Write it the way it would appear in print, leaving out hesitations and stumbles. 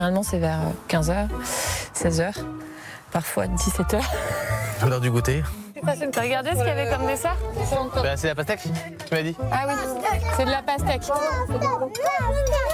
Généralement, c'est vers 15h, 16h, parfois 17h. C'est l'heure du goûter. T'as regardé ce qu'il y avait comme dessert? C'est la pastèque, tu m'as dit. Ah oui, c'est de la pastèque.